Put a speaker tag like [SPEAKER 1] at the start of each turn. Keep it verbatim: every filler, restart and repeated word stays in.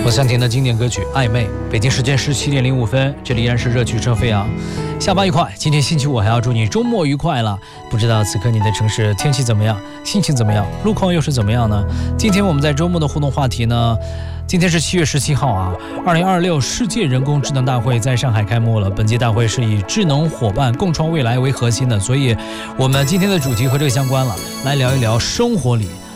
[SPEAKER 1] 何湘婷的经典歌曲《暧昧》。北京时间十七点零五分，这里依然是热曲车飞扬。下班愉快，今天星期五，还要祝你周末愉快了。不知道此刻你的城市天气怎么样，心情怎么样，路况又是怎么样呢？今天我们在周末的互动话题呢，今天是七月十七号啊，二零二六世界人工智能大会在上海开幕了。本届大会是以智能伙伴共创未来为核心的，所以我们今天的主题和这个相关了，来聊一聊生活里